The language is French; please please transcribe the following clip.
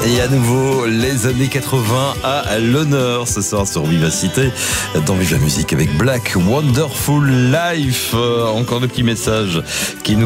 Et à nouveau, les années 80 à l'honneur ce soir sur Vivacité, dans Viva Musique avec Black Wonderful Life. Encore de petits messages qui nous